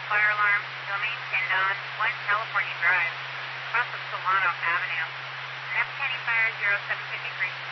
fire alarm. Domain pinned on 1 California Drive, across from Solano Avenue. F County Fire 0753.